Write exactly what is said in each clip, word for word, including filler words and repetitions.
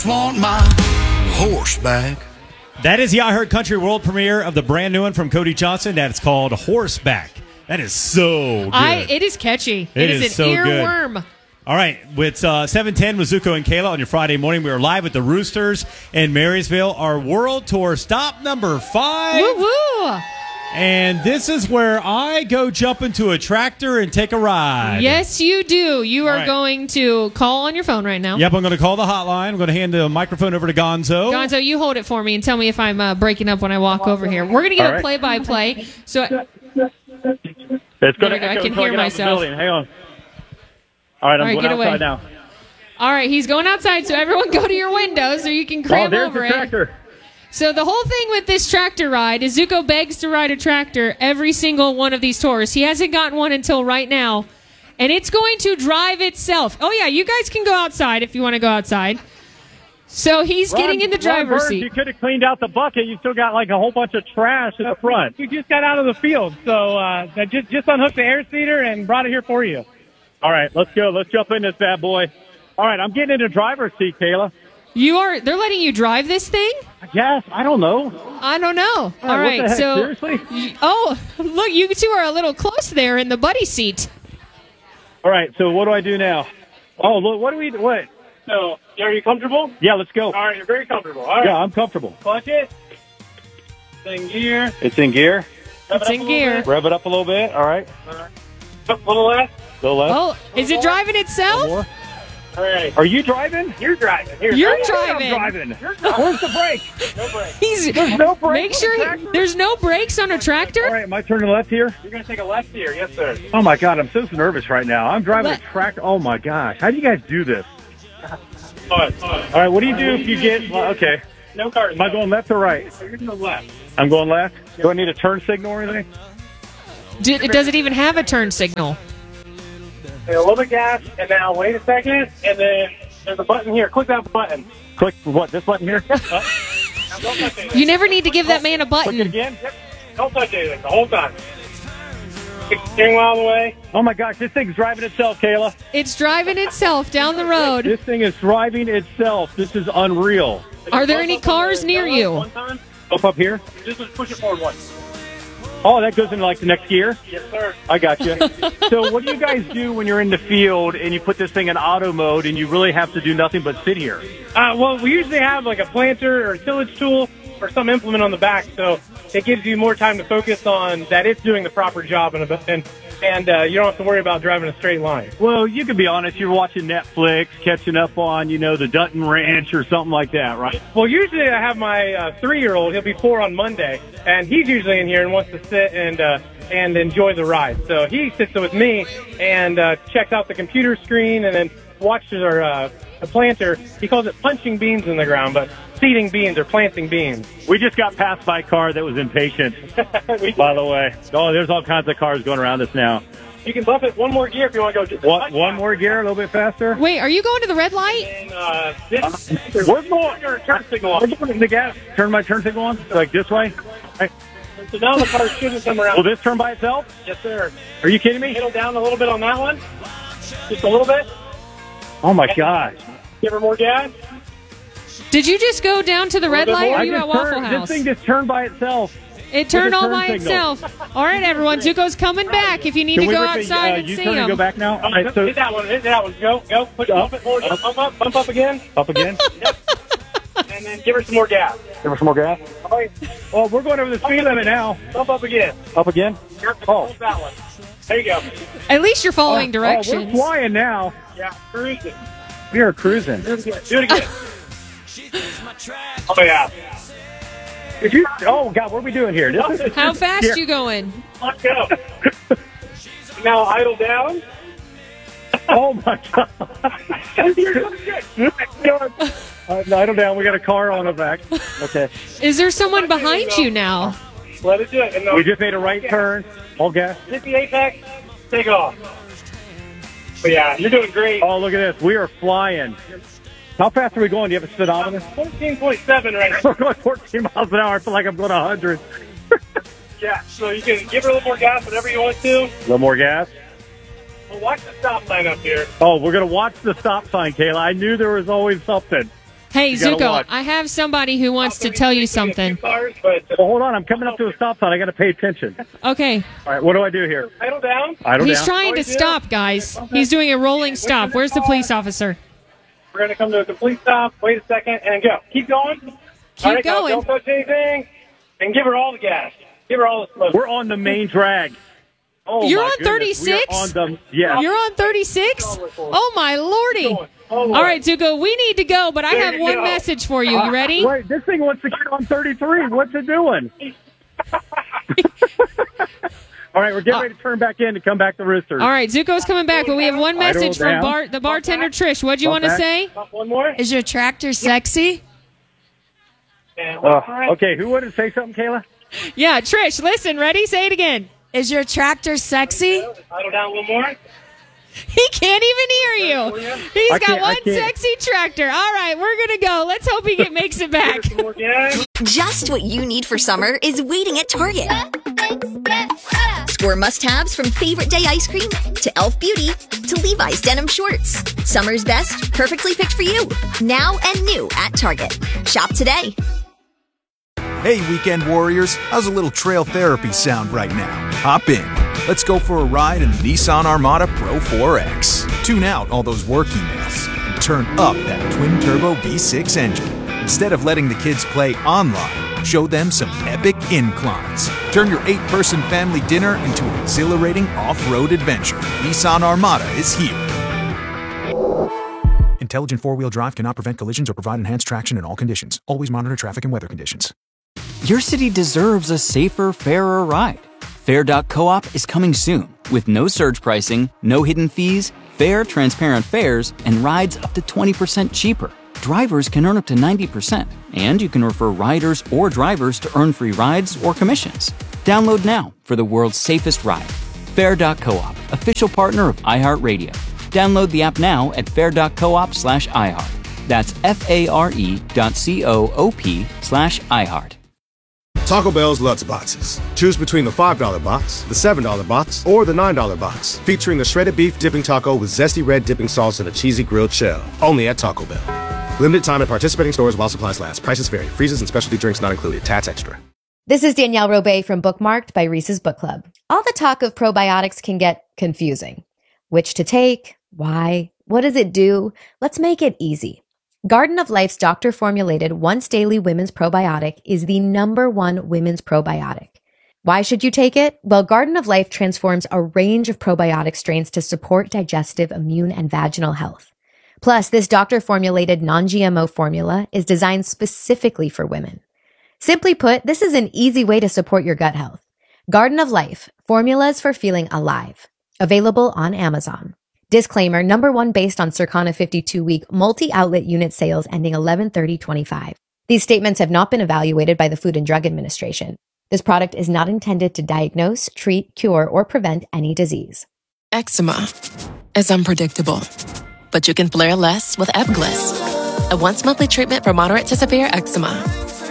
Want my horse back. That is the I Heard Country world premiere of the brand new one from Cody Johnson. That's called Horseback. That is so good. I, it is catchy. It it is, is an so good. earworm. All right, with uh, seven ten with Zuko and Kayla on your Friday morning, we are live with the Roosters in Marysville, our world tour stop number five. Woo woo! And this is where I go jump into a tractor and take a ride. Yes, you do. You are right. going to call on your phone right now. Yep, I'm going to call the hotline. I'm going to hand the microphone over to Gonzo. Gonzo, you hold it for me and tell me if I'm uh, breaking up when I walk over here. We're going to get All a right. play-by-play. So It's There going we to go. I echo can until I hear get out of the myself. building. Hang on. All right, I'm All right, going get away. outside now. All right, he's going outside, so everyone go to your window so you can Oh, cram there's over the it. tractor. So the whole thing with this tractor ride is Zuko begs to ride a tractor every single one of these tours. He hasn't gotten one until right now, and it's going to drive itself. Oh, yeah, you guys can go outside if you want to go outside. So he's Ron- getting in the Ron driver's Burns, seat. You could have cleaned out the bucket. You still got like a whole bunch of trash in the front. We just got out of the field, so uh, I just just unhooked the air seeder and brought it here for you. All right, let's go. Let's jump in this bad boy. All right, I'm getting in the driver's seat, Kayla. You are, they're letting you drive this thing? I guess. I don't know. I don't know. All All right, right, what the heck, so seriously? y- oh, look, you two are a little close there in the buddy seat. All right, so what do I do now? Oh, look, what do we what? So, are you comfortable? Yeah, let's go. All right, you're very comfortable. All right, Yeah, I'm comfortable. clutch it. It's in gear. It's in gear. Rev It's it up in a little gear. bit. Rev it up a little bit. All right. A little less. Go left. Oh, is it driving itself? More. All right. Are you driving? You're driving. Here, You're drive it. driving. I'm driving. Where's the brake? No break. He's no brakes make on sure the he, tractor? there's no brakes on a tractor. All right, am I turning left here? You're going to take a left here. Yes, sir. Oh, my God, I'm so nervous right now. I'm driving Let- a tractor. Oh, my gosh. How do you guys do this? All right. All right. All right, what do you do if you get... well, okay. No cars. Am I going left or right? You're going to the left. I'm going left. Do I need a turn signal or anything? Do, does it even have a turn signal? Take a little bit of gas, and now wait a second, and then there's a button here. Click that button. Click what? This button here? Uh, Now don't touch anything. You never need to give that man a click it button. again? Don't touch anything the whole time. Take the steering wheel away. Oh, my gosh. This thing's driving itself, Kayla. It's driving itself down the road. This thing is driving itself. This is unreal. Are there any cars near you? One time, Up up here? just push it forward once. Oh, that goes into like the next gear? Yes, sir. I got you. So what do you guys do when you're in the field and you put this thing in auto mode and you really have to do nothing but sit here? Uh, well, we usually have like a planter or a tillage tool or some implement on the back, so it gives you more time to focus on that it's doing the proper job, and and, and uh, you don't have to worry about driving a straight line. Well, you can be honest. You're watching Netflix, catching up on, you know, the Dutton Ranch or something like that, right? Well, usually I have my uh, three-year-old. He'll be four on Monday, and he's usually in here and wants to sit and uh, and enjoy the ride. So he sits with me and uh, checks out the computer screen and then watches our uh, the planter. He calls it punching beans in the ground, but seeding beans or planting beans. We just got passed by a car that was impatient, We- by the way. Oh, there's all kinds of cars going around us now. You can bump it one more gear if you want to go. Just What, one more gear, a little bit faster? Wait, are you going to the red light? And, uh, this, Where's the, your turn signal We're on. going to the gas. Turn my turn signal on? Like this way? Right. So now the car shouldn't come around. Will this turn by itself? Yes, sir. Are you kidding me? Middle down a little bit on that one. Just a little bit. Oh, my gosh. Give her more gas. Did you just go down to the red bit light? Or more. are I you just at Waffle turned- House? This thing just turned by itself. It turned a all turn by signal. itself. All right, everyone. Zuko's coming back if you need Can to we go rip it, outside uh, and you see turn and him. go back now? All right, so Hit that one. Hit that one. Go. Go. Push Up. bump it forward. Up. Bump up. Bump up again. up again. And then give her some more gas. Give us some more gas. All right. Well, we're going over the speed limit now. Bump up again. Up again? Oh. Hold that one. There you go. At least you're following Oh, directions. we're flying now. Yeah. Cruise it. We are cruising. Do it again. Do it again. Oh, yeah. Did you? Oh God, what are we doing here? This is, How fast Here. you going? Let's go. Now idle down. Oh my God! You're doing good. Uh, idle down. We got a car on the back. Okay. Is there someone behind you now? Let it do it. And We just made a right turn. All gas. hit the apex. Take off. But yeah, you're doing great. Oh, look at this. We are flying. How fast are we going? Do you have a speedometer? fourteen point seven right now. We're going fourteen miles an hour. I feel like I'm going one hundred. Yeah, so you can give her a little more gas whenever you want to. A little more gas. Well, watch the stop sign up here. Oh, we're going to watch the stop sign, Kayla. I knew there was always something. Hey, gotta Zuko, watch. I have somebody who wants to tell you something. Cars, but Well, hold on. I'm coming up to a stop sign. I got to pay attention. Okay. All right. What do I do here? idle down. Idle He's down. trying to stop, guys. He's doing a rolling stop. Where's the police officer? We're going to come to a complete stop. Wait a second and go. Keep going. Keep all right, now, going. don't touch anything. And give her all the gas. Give her all the smoke. We're on the main drag. Oh, You're my on goodness. thirty-six? We are on the, yeah. You're on thirty-six? Oh, my lordy. Keep going. Oh, All right, Zuko, we need to go, but I There have you one go. message for you. You ready? Wait, this thing wants to get on thirty-three. What's it doing? All right, we're getting ready to turn back in to come back to Roosters. All right, Zuko's coming back, but we have one Idle message from down. bar- the bartender, Trish. What'd you Bump want to back. say? One more. Is your tractor sexy? And Uh, all right. okay, who wanted to say something, Kayla? Yeah, Trish, listen, ready? Say it again. Is your tractor sexy? Idle down a little more. He can't even hear you. He's I got can't- I one can't. sexy tractor. All right, we're going to go. Let's hope he get, makes it back. Some more gas. Just what you need for summer is waiting at Target. Score must-haves from favorite day ice cream to e l f Beauty to Levi's denim shorts. Summer's best, perfectly picked for you. Now and new at Target. Shop today. Hey, weekend warriors, how's a little trail therapy sound right now? Hop in. Let's go for a ride in the Nissan Armada Pro four X. Tune out all those work emails and turn up that twin-turbo V six engine. Instead of letting the kids play online, show them some epic inclines. Turn your eight-person family dinner into an exhilarating off-road adventure. Nissan Armada is here. Intelligent four-wheel drive cannot prevent collisions or provide enhanced traction in all conditions. Always monitor traffic and weather conditions. Your city deserves a safer, fairer ride. Fair dot coop is coming soon with no surge pricing, no hidden fees, fair, transparent fares, and rides up to twenty percent cheaper. Drivers can earn up to ninety percent, and you can refer riders or drivers to earn free rides or commissions. Download now for the world's safest ride. Fair dot coop, official partner of iHeartRadio. Download the app now at fair dot coop slash iHeart. That's F-A-R-E dot C-O-O-P slash iHeart. Taco Bell's Lutz Boxes. Choose between the five dollar box, the seven dollar box, or the nine dollar box, featuring the shredded beef dipping taco with zesty red dipping sauce and a cheesy grilled shell. Only at Taco Bell. Limited time at participating stores while supplies last. Prices vary. Freezes and specialty drinks not included. Tats extra. This is Danielle Robay from Bookmarked by Reese's Book Club. All the talk of probiotics can get confusing. Which to take? Why? What does it do? Let's make it easy. Garden of Life's doctor-formulated once-daily women's probiotic is the number one women's probiotic. Why should you take it? Well, Garden of Life transforms a range of probiotic strains to support digestive, immune, and vaginal health. Plus, this doctor-formulated non-G M O formula is designed specifically for women. Simply put, this is an easy way to support your gut health. Garden of Life, formulas for feeling alive. Available on Amazon. Disclaimer, number one based on Circana fifty-two week multi-outlet unit sales ending eleven thirty twenty-five. These statements have not been evaluated by the Food and Drug Administration. This product is not intended to diagnose, treat, cure, or prevent any disease. Eczema is unpredictable, but you can flare less with Ebglyss, a once-monthly treatment for moderate to severe eczema.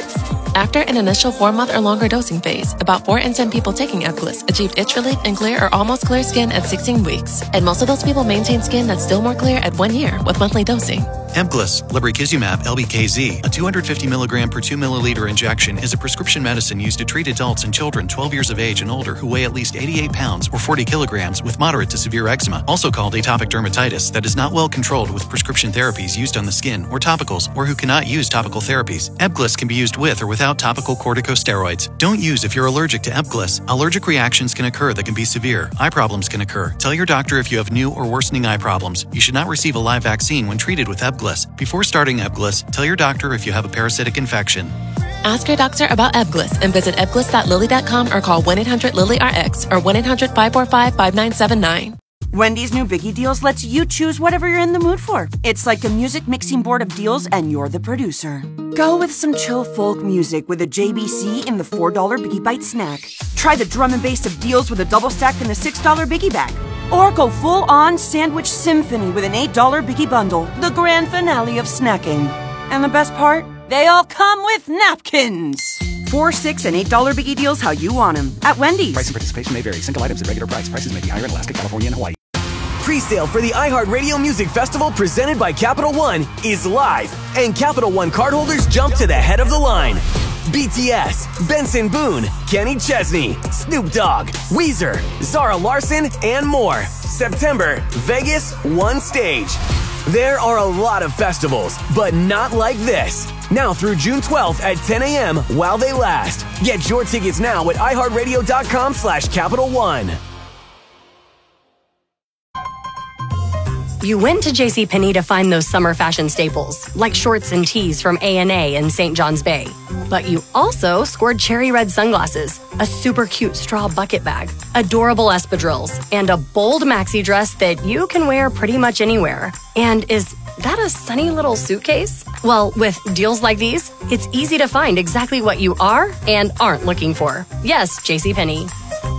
After an initial four-month or longer dosing phase, about four in ten people taking Ebglyss achieved itch relief and clear or almost clear skin at sixteen weeks. And most of those people maintain skin that's still more clear at one year with monthly dosing. Ebglyss, lebrikizumab L B K Z, a two hundred fifty milligram per two milliliter injection, is a prescription medicine used to treat adults and children twelve years of age and older who weigh at least eighty-eight pounds or forty kilograms with moderate to severe eczema, also called atopic dermatitis, that is not well controlled with prescription therapies used on the skin or topicals, or who cannot use topical therapies. Ebglyss can be used with or without topical corticosteroids. Don't use if you're allergic to Ebglyss. Allergic reactions can occur that can be severe. Eye problems can occur. Tell your doctor if you have new or worsening eye problems. You should not receive a live vaccine when treated with Ebglyss. Before starting Ebglyss, tell your doctor if you have a parasitic infection. Ask your doctor about Ebglyss and visit ebglyss dot lilly dot com or call one eight hundred lilly R X or one eight hundred five four five five nine seven nine. Wendy's new Biggie Deals lets you choose whatever you're in the mood for. It's like a music mixing board of deals and you're the producer. Go with some chill folk music with a J B C in the four dollar Biggie Bite snack. Try the drum and bass of deals with a double stack in the six dollar Biggie Bag. Or go full-on sandwich symphony with an eight dollar Biggie Bundle, the grand finale of snacking. And the best part? They all come with napkins. Four, six, and eight dollar Biggie Deals how you want them. At Wendy's. Price and participation may vary. Single items at regular price. Prices may be higher in Alaska, California, and Hawaii. Pre-sale for the iHeartRadio Music Festival presented by Capital One is live, and Capital One cardholders jump to the head of the line. B T S, Benson Boone, Kenny Chesney, Snoop Dogg, Weezer, Zara Larsson, and more. September, Vegas, one stage. There are a lot of festivals, but not like this. Now through June twelfth at ten a.m. while they last. Get your tickets now at iHeartRadio.com slash Capital One. You went to JCPenney to find those summer fashion staples, like shorts and tees from A and A in Saint John's Bay. But you also scored cherry red sunglasses, a super cute straw bucket bag, adorable espadrilles, and a bold maxi dress that you can wear pretty much anywhere. And is that a sunny little suitcase? Well, with deals like these, it's easy to find exactly what you are and aren't looking for. Yes, JCPenney.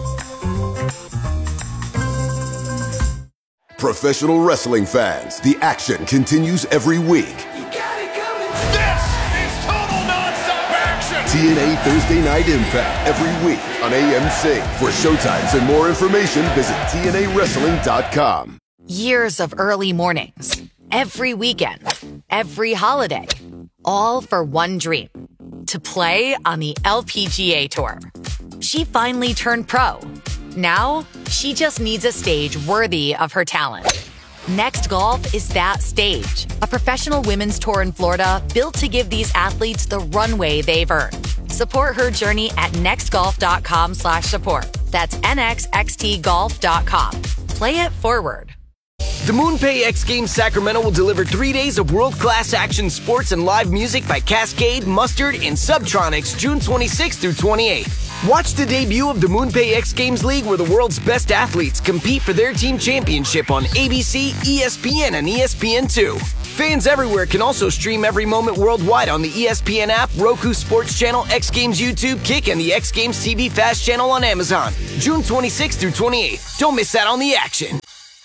Professional wrestling fans, the action continues every week. This is total nonstop action! T N A Thursday Night Impact every week on A M C. For showtimes and more information, visit T N A wrestling dot com. Years of early mornings, every weekend, every holiday, all for one dream, to play on the L P G A Tour. She finally turned pro. Now, she just needs a stage worthy of her talent. Next Golf is that stage. A professional women's tour in Florida built to give these athletes the runway they've earned. Support her journey at nextgolf.com slash support. That's nxxt golf dot com. Play it forward. The MoonPay X Games Sacramento will deliver three days of world-class action sports and live music by Cascade, Mustard, and Subtronics June twenty-sixth through twenty-eighth. Watch the debut of the MoonPay X Games League where the world's best athletes compete for their team championship on A B C, E S P N, and E S P N two. Fans everywhere can also stream every moment worldwide on the E S P N app, Roku Sports Channel, X Games YouTube, Kick, and the X Games T V Fast Channel on Amazon. June twenty-sixth through twenty-eighth. Don't miss out on the action.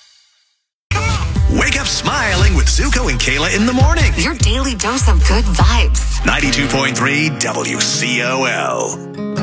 Wake up smiling with Zuko and Kayla in the morning. Your daily dose of good vibes. ninety-two point three W C O L.